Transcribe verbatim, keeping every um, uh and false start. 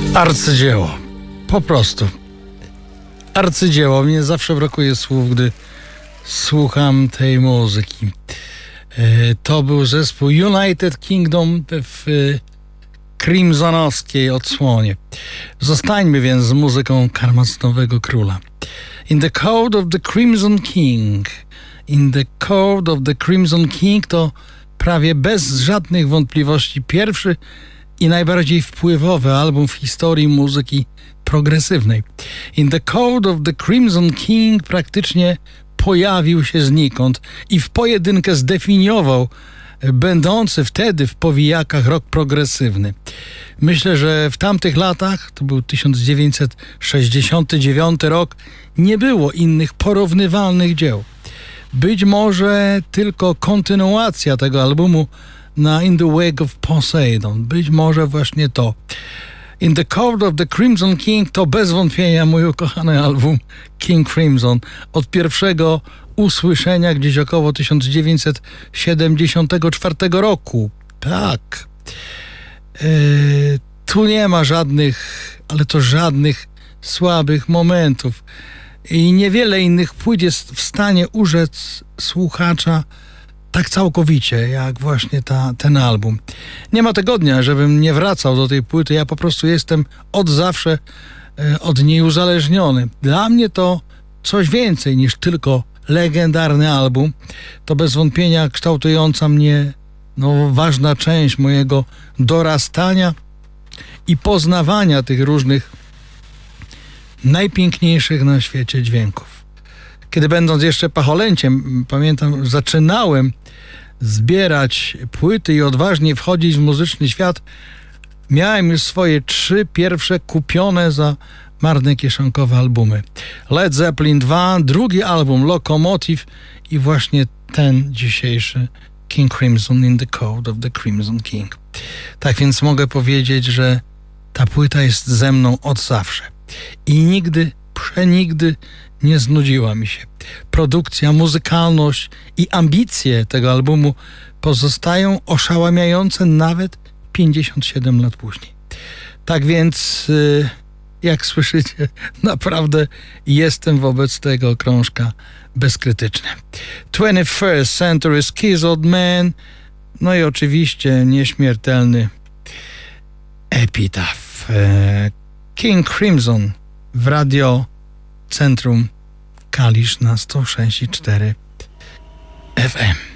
Arcydzieło. Po prostu. Arcydzieło. Mnie zawsze brakuje słów, gdy słucham tej muzyki. To był zespół United Kingdom w crimsonowskiej odsłonie. Zostańmy więc z muzyką Karmazynowego Króla. In the Code of the Crimson King. In the Code of the Crimson King to prawie bez żadnych wątpliwości pierwszy i najbardziej wpływowy album w historii muzyki progresywnej. In the Code of the Crimson King praktycznie pojawił się znikąd i w pojedynkę zdefiniował będący wtedy w powijakach rock progresywny. Myślę, że w tamtych latach, to był tysiąc dziewięćset sześćdziesiąty dziewiąty rok, nie było innych porównywalnych dzieł. Być może tylko kontynuacja tego albumu na In the Wake of Poseidon. Być może właśnie to. In the Code of the Crimson King to bez wątpienia mój ukochany album King Crimson. Od pierwszego usłyszenia gdzieś około tysiąc dziewięćset siedemdziesiątego czwartego roku. Tak. Yy, tu nie ma żadnych, ale to żadnych słabych momentów. I niewiele innych płyt jest w stanie urzec słuchacza tak całkowicie, jak właśnie ta, ten album. Nie ma tygodnia, żebym nie wracał do tej płyty. Ja po prostu jestem od zawsze e, od niej uzależniony. Dla mnie to coś więcej niż tylko legendarny album. To bez wątpienia kształtująca mnie no, ważna część mojego dorastania i poznawania tych różnych najpiękniejszych na świecie dźwięków. Kiedy będąc jeszcze pacholęciem, pamiętam, zaczynałem zbierać płyty i odważnie wchodzić w muzyczny świat, miałem już swoje trzy pierwsze kupione za marne kieszonkowe albumy. Led Zeppelin dwa, drugi album Locomotive i właśnie ten dzisiejszy King Crimson, In the Code of the Crimson King. Tak więc mogę powiedzieć, że ta płyta jest ze mną od zawsze. I nigdy, przenigdy nie znudziła mi się. Produkcja, muzykalność i ambicje tego albumu pozostają oszałamiające nawet pięćdziesiąt siedem lat później. Tak więc, jak słyszycie, naprawdę jestem wobec tego krążka bezkrytyczny. twenty-first Century Kiss Old Man, no i oczywiście nieśmiertelny epitaf. King Crimson w Radio Centrum Kalisz na sto sześć i cztery F M.